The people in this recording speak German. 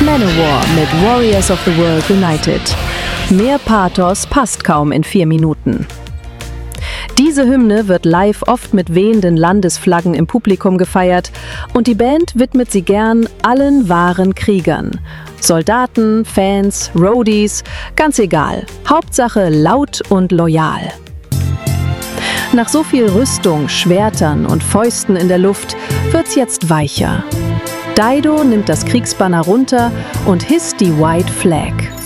Manowar mit Warriors of the World United. Mehr Pathos passt kaum in 4 Minuten. Diese Hymne wird live oft mit wehenden Landesflaggen im Publikum gefeiert und die Band widmet sie gern allen wahren Kriegern. Soldaten, Fans, Roadies, ganz egal. Hauptsache laut und loyal. Nach so viel Rüstung, Schwertern und Fäusten in der Luft wird's jetzt weicher. Dido nimmt das Kriegsbanner runter und hisst die White Flag.